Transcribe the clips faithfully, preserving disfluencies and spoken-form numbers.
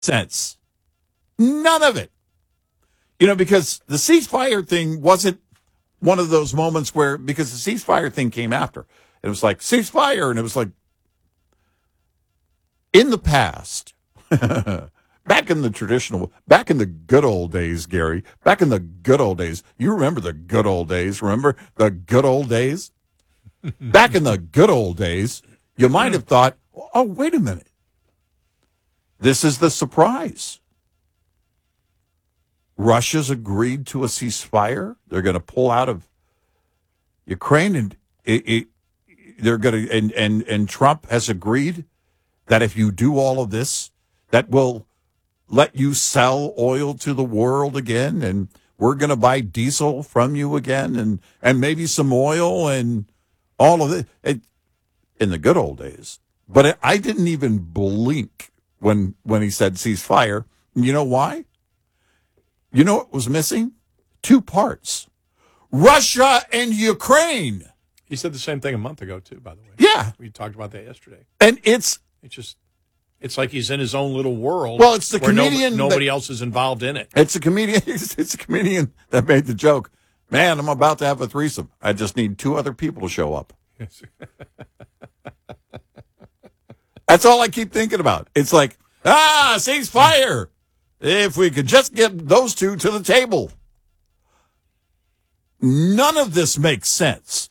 sense. None of it. You know, because the ceasefire thing wasn't one of those moments where, because the ceasefire thing came after. It was like, ceasefire, and it was like, in the past, back in the traditional, back in the good old days, Gary, back in the good old days, you remember the good old days, remember the good old days? Back in the good old days, you might have thought, oh, wait a minute. This is the surprise. Russia's agreed to a ceasefire. They're going to pull out of Ukraine, and it, it, they're going to, and, and, and Trump has agreed that if you do all of this, that will let you sell oil to the world again, and we're going to buy diesel from you again, and, and maybe some oil and all of it, it in the good old days. But it, I didn't even blink when when he said ceasefire. You know why? You know what was missing? Two parts. Russia and Ukraine. He said the same thing a month ago, too, by the way. Yeah. We talked about that yesterday. And it's... It's just... It's like he's in his own little world. Well, it's the where comedian... No, nobody that, else is involved in it. It's a comedian It's a comedian that made the joke. Man, I'm about to have a threesome. I just need two other people to show up. That's all I keep thinking about. It's like, ah, ceasefire. If we could just get those two to the table. None of this makes sense.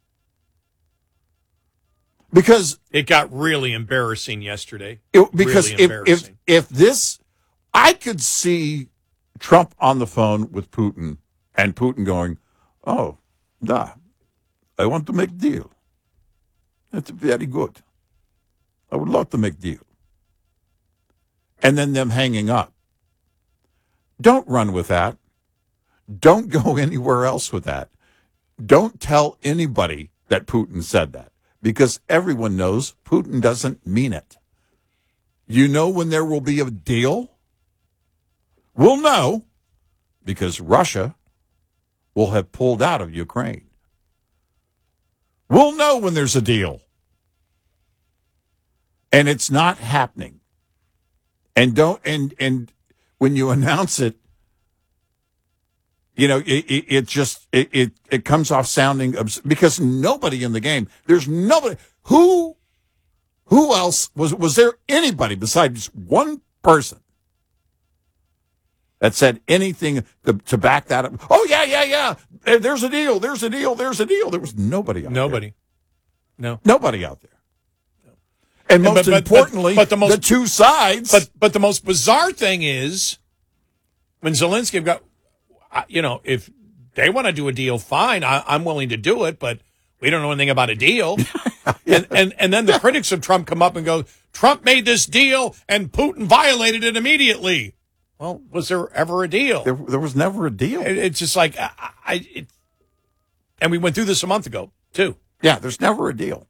Because it got really embarrassing yesterday. It, because really if, if if this, I could see Trump on the phone with Putin and Putin going, oh, da, I want to make deal. That's very good. I would love to make deal. And then them hanging up. Don't run with that. Don't go anywhere else with that. Don't tell anybody that Putin said that, because everyone knows Putin doesn't mean it. You know when there will be a deal? We'll know because Russia will have pulled out of Ukraine. We'll know when there's a deal. And it's not happening. And don't and and when you announce it, you know, it, it, it just, it, it, it comes off sounding, obs- because nobody in the game, there's nobody, who, who else, was was there anybody besides one person that said anything to, to back that up? Oh, yeah, yeah, yeah, there's a deal, there's a deal, there's a deal. There was nobody out nobody. there. No. Nobody out there. And most but, but, importantly, but, but the, most, the two sides. But, but the most bizarre thing is, when Zelensky got, you know, if they want to do a deal, fine, I, I'm willing to do it, but we don't know anything about a deal. Yeah. and, and and then the critics of Trump come up and go, Trump made this deal and Putin violated it immediately. Well, was there ever a deal? There, there was never a deal. It, it's just like, I, I it, and we went through this a month ago, too. Yeah, there's never a deal.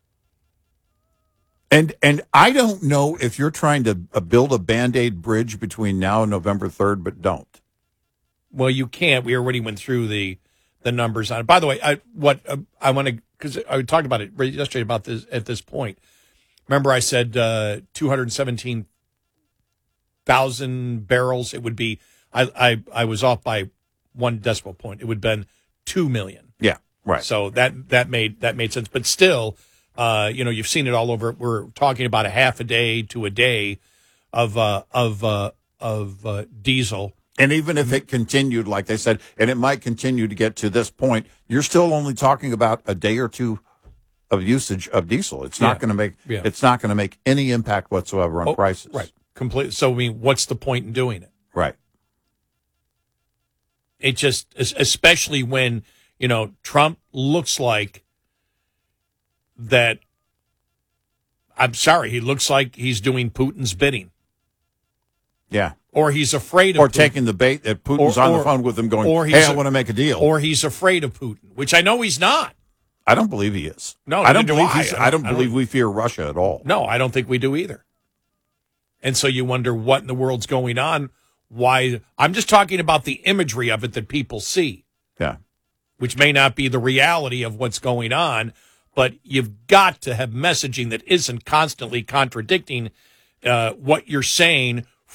And and I don't know if you're trying to uh, build a Band-Aid bridge between now and November third, but don't. Well, you can't. We already went through the the numbers on it. By the way, I what uh, I want to, because I talked about it yesterday about this at this point. Remember, I said uh, two hundred seventeen thousand barrels. It would be. I, I I was off by one decimal point. It would have been two million. Yeah, right. So that that made that made sense. But still, uh, you know, you've seen it all over. We're talking about a half a day to a day of uh, of uh, of uh, diesel. And even if it continued, like they said, and it might continue to get to this point, you're still only talking about a day or two of usage of diesel. It's not Yeah. going to make Yeah. it's not going to make any impact whatsoever on Oh, prices. Right. Complete. So, I mean, what's the point in doing it? Right. It just, especially when, you know, Trump looks like that. I'm sorry, he looks like he's doing Putin's bidding. Yeah. Or he's afraid of Or Putin. taking the bait that Putin's Or- on or- the phone with him going, or hey, he's I a- want to make a deal. Or he's afraid of Putin, which I know he's not. I don't believe he is. No, I don't neither do believe I. he's, I I don't- don't I don't- believe we fear Russia at all. No, I don't think we do either. And so you wonder what in the world's going on. Why? I'm just talking about the imagery of it that people see, Yeah. which may not be the reality of what's going on, but you've got to have messaging that isn't constantly contradicting uh, what you're saying